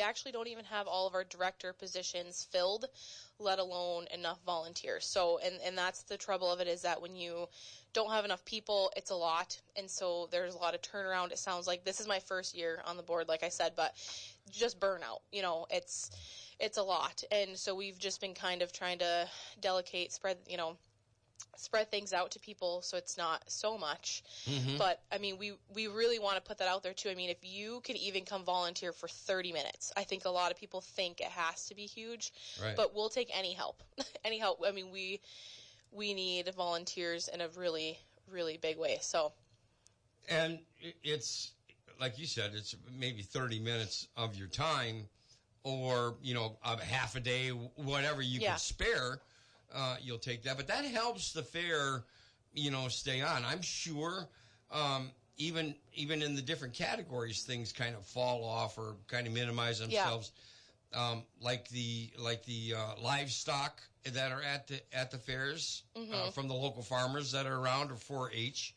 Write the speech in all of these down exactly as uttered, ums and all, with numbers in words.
actually don't even have all of our director positions filled, let alone enough volunteers. So, and, and that's the trouble of it, is that when you don't have enough people, it's a lot. And so there's a lot of turnaround. It sounds like this is my first year on the board, like I said, but just burnout, you know, it's, it's a lot. And so we've just been kind of trying to delegate, spread, you know, spread things out to people so it's not so much. Mm-hmm. But, I mean, we, we really want to put that out there, too. I mean, if you can even come volunteer for thirty minutes, I think a lot of people think it has to be huge. Right. But we'll take any help. any help. I mean, we we need volunteers in a really, really big way. So, and it's, like you said, it's maybe thirty minutes of your time, or, you know, a half a day, whatever you yeah. can spare. Uh, you'll take that. But that helps the fair, you know, stay on. I'm sure um, even even in the different categories, things kind of fall off or kind of minimize themselves. Yeah. Um, like the like the uh, livestock that are at the at the fairs mm-hmm. uh, from the local farmers that are around, or four H.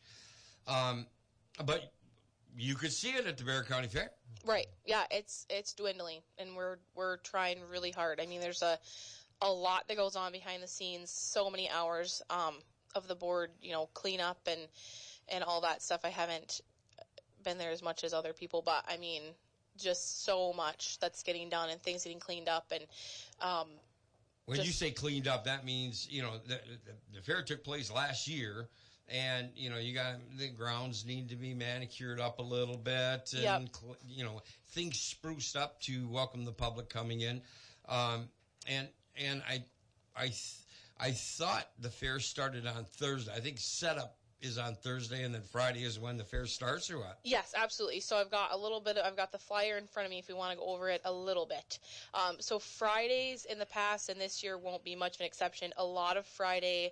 Um, but you could see it at the Bexar County Fair. Right. Yeah, it's it's dwindling, and we're we're trying really hard. I mean, there's a a lot that goes on behind the scenes, so many hours um, of the board, you know, cleanup and and all that stuff. I haven't been there as much as other people, but I mean, just so much that's getting done and things getting cleaned up. And um, when just, you say cleaned up, that means, you know, the, the, the fair took place last year, and, you know, you got the grounds need to be manicured up a little bit, and, yep. you know, things spruced up to welcome the public coming in. Um, and And I, I, th- I thought the fair started on Thursday. I think setup is on Thursday, and then Friday is when the fair starts, or what? Yes, absolutely. So I've got a little bit. Of, I've got the flyer in front of me if we want to go over it a little bit. Um, so Fridays in the past, and this year won't be much of an exception. A lot of Friday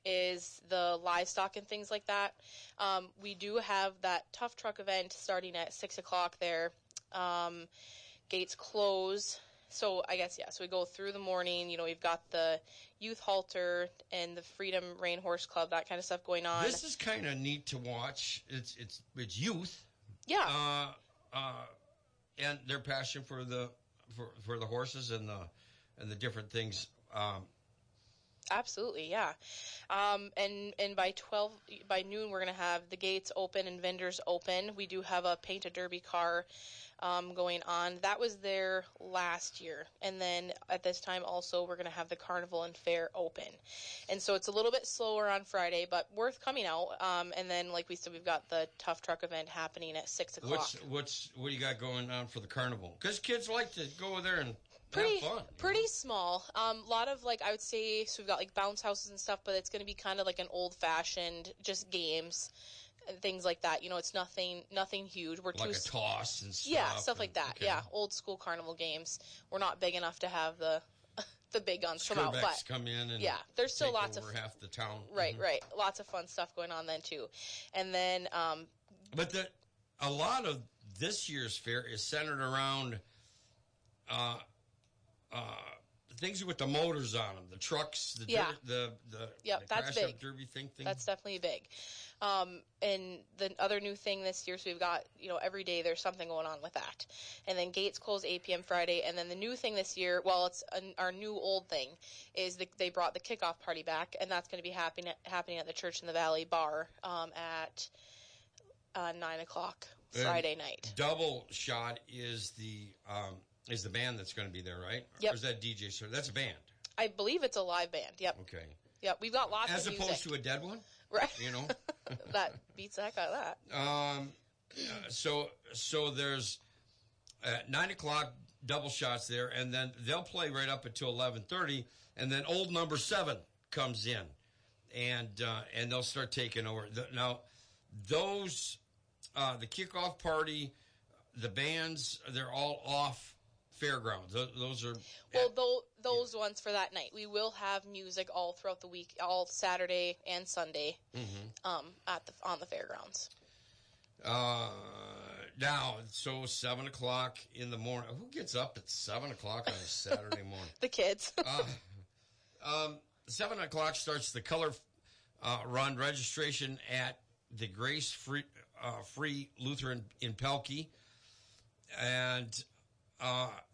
is the livestock and things like that. Um, we do have that tough truck event starting at six o'clock there. Um, gates close. So I guess, yeah, so we go through the morning, you know, we've got the youth halter and the Freedom Rain Horse Club, that kind of stuff going on. This is kind of neat to watch. It's it's it's youth. Yeah. Uh, uh, and their passion for the for, for the horses and the and the different things. Um, Absolutely, yeah. Um, and and by twelve, by noon, we're going to have the gates open and vendors open. We do have a paint a derby car um, going on. That was there last year. And then at this time also, we're going to have the carnival and fair open. And so it's a little bit slower on Friday, but worth coming out. Um, and then, like we said, we've got the tough truck event happening at six o'clock. What's what's what do you got going on for the carnival? Because kids like to go there and pretty have fun. Pretty know? small. A um, lot of, like, I would say, so we've got like bounce houses and stuff, but it's going to be kind of like an old fashioned, just games and things like that. You know, it's nothing nothing huge. We're like too, a toss and stuff. Yeah, stuff and, like that. Okay. Yeah, old school carnival games. We're not big enough to have the the big guns come out, but come in and yeah, there's still take lots over of half the town. Right, mm-hmm. right. Lots of fun stuff going on then too, and then. Um, but the a lot of this year's fair is centered around. Uh, uh, things with the motors on them, the trucks, the yeah. der- the the, yep, the that's crash big. up derby thing, thing. That's definitely big. Um, and the other new thing this year, so we've got, you know, every day there's something going on with that. And then gates close eight p.m. Friday. And then the new thing this year, well, it's an, our new old thing, is the, they brought the kickoff party back, and that's going to be happening at, happening at the Church in the Valley bar um, at uh, nine o'clock Friday and night. Double Shot is the um, is the band that's going to be there, right? Yep. Or is that D J? So that's a band. I believe it's a live band. Yep. Okay. Yep. We've got lots As of music. As opposed to a dead one, right? You know, that beats the heck out of that. Um. Uh, so so there's at nine o'clock Double Shots there, and then they'll play right up until eleven thirty, and then old number seven comes in, and uh, and they'll start taking over. The, now those uh, the kickoff party, the bands, they're all off fairgrounds. Those, those are well, though, those yeah. ones for that night. We will have music all throughout the week, all Saturday and Sunday, mm-hmm. um, at the on the fairgrounds. Uh, now, so seven o'clock in the morning. Who gets up at seven o'clock on a Saturday morning? The kids. uh, um, seven o'clock starts the color uh, run registration at the Grace Free uh, Free Lutheran in Pelkey, and uh,